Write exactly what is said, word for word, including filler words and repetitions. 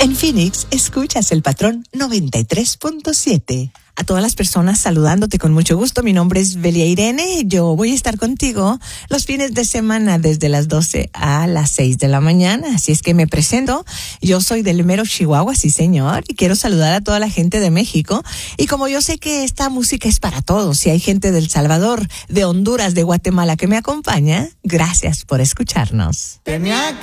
En Phoenix, escuchas el patrón noventa y tres punto siete. A todas las personas saludándote con mucho gusto. Mi nombre es Belia Irene. Yo voy a estar contigo los fines de semana desde las doce a las seis de la mañana. Así es que me presento. Yo soy del mero Chihuahua, sí señor, y quiero saludar a toda la gente de México. Y como yo sé que esta música es para todos, si hay gente de El Salvador, de Honduras, de Guatemala que me acompaña, gracias por escucharnos. Tenía que